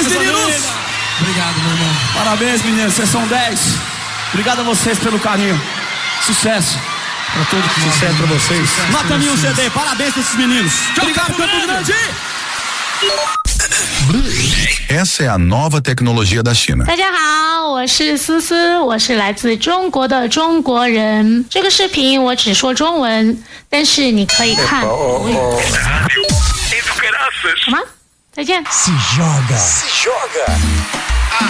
Parabéns, meninos! Obrigado, meu irmão. Parabéns, meninos, vocês são 10. Obrigado a vocês pelo carinho. Sucesso. Pra todos que Sucesso pra vocês. Nota mil CD, parabéns pra esses meninos. Obrigado, Campo Grande. Essa é a nova tecnologia da China. 大家好，我是思思，我是来自中国的中国人。这个视频我只说中文，但是你可以看。好吗？再见。 Se joga.